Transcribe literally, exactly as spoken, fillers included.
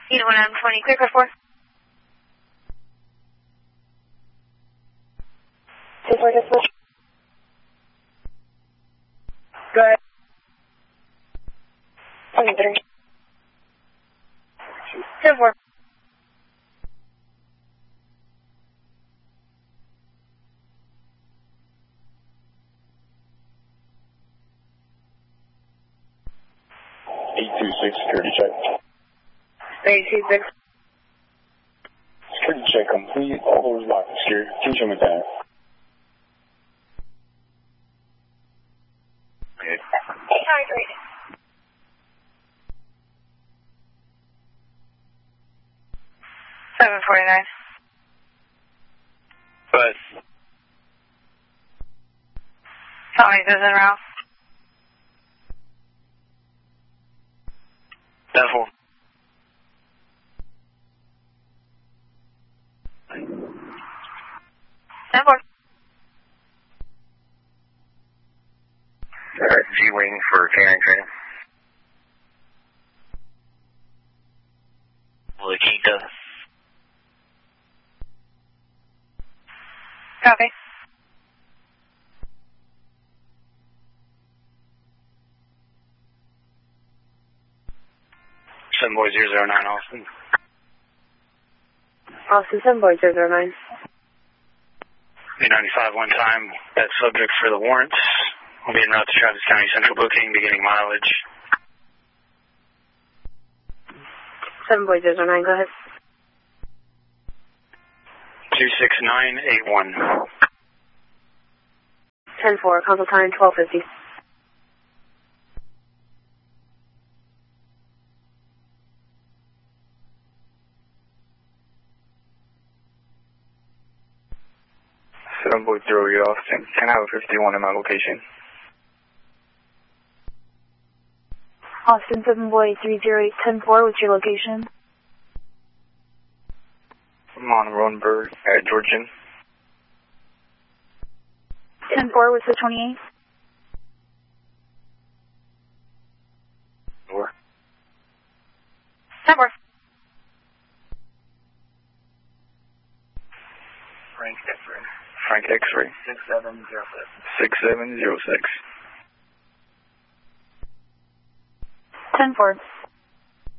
Unit one M twenty, clear for four. Two four dispatch. Go ahead. twenty-three. Two four. eight two six, security check. eight two six. Security check complete. All doors locked and secured. Can you show me that? Good. Hi, great. seven forty-nine. But Tommy Susan Ralph. ten four. ten four. Alright, G-Wing for canine training. La Quinta. Copy. seven boy zero zero nine Austin. Austin seven boy zero zero nine. B ninety-five one time. That subject for the warrants. Will be en route to Travis County Central Booking, beginning mileage. seven boy zero zero nine, go ahead. two six nine eight one. ten four, console time twelve fifty. seven boy zero eight Austin. Can I have a fifty-one in my location? Austin seven boy three zero eight ten four, what's your location? I'm on Rodenberg at Georgian. ten four, what's the twenty-eight? Four. ten four. Frank X-ray. Frank X-ray. six seven zero six. six seven zero six. ten four.